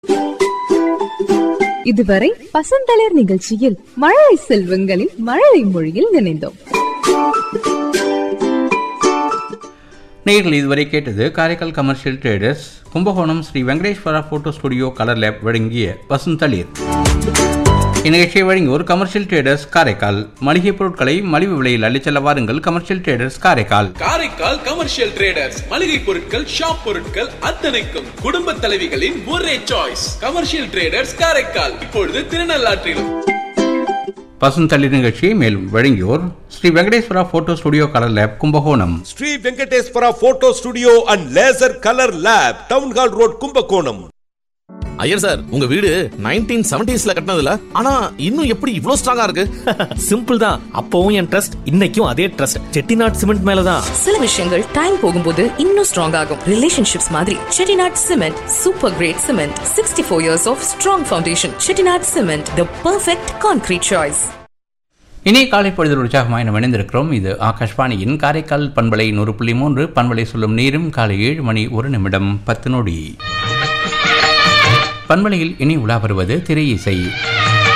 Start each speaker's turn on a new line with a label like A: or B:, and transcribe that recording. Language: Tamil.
A: இதுவரை பசந்தளிர் நிகழ்ச்சியில் மழலை செல்வங்களில் மழலை மொழியில் நினைந்தோம்.
B: நேயர்கள் இதுவரை கேட்டது Karaikal commercial traders Kumbakonam Sri Venkateswara photo studio colour lab வழங்கிய பசுந்தளிர். இந்நிகழ்ச்சியை வழங்கி ஒரு கமர்ஷியல் ட்ரேடர்ஸ் காரைக்கால். மளிகை பொருட்களை மலிவு விலையில் அள்ளிச்செல்ல வாருங்கள். Commercial traders Karaikal.
C: Karaikal commercial traders மளிகை பொருட்கள், ஷாப் பொருட்கள் அத்தனைக்கும் குடும்ப தலைவிகளின் ஒரே சாய்ஸ். கமர்ஷியல் ட்ரேடர்ஸ் காரைக்கால், இப்பொழுது திருநள்ளாற்றிலும்.
B: பசுந்தளிர் நிகழ்ச்சியை மேலும் வழங்கியோர் Sri Venkateswara photo studio colour lab Kumbakonam.
D: Sri Venkateswara photo studio and laser colour lab, town hall road, Kumbakonam.
E: Iyer sir, உங்க வீடு 1970s கட்டினதுல ஆனா இன்னும் எப்படி இவ்ளோ ஸ்ட்ராங்கா இருக்கு?
F: சிம்பிள் தான். அப்பவும் என் ட்ரஸ்ட், இன்னைக்கும் அதே ட்ரஸ்ட். செட்டிநாட் சிமெண்ட் மேலதான்.
G: சில விஷயங்கள் டைம் போகும்போது இன்னும் ஸ்ட்ராங் ஆகும். ரிலேஷன்ஷிப்ஸ் மாதிரி Chettinad cement super great cement. 64 years of strong foundation. Chettinad cement, the perfect concrete choice.
B: இனி காலை பொழுதில் உற்சாகமாய் நாம் இணைந்திருக்கிறோம். இது ஆகாஷ்வாணியின் காரைக்கால் பண்பலை 100.3. பண்பலை சொல்லும் நேரம் காலை 7 மணி 1 நிமிடம் 10 நொடி. பண்பலையில் இனி உலா வருவது திரை இசை.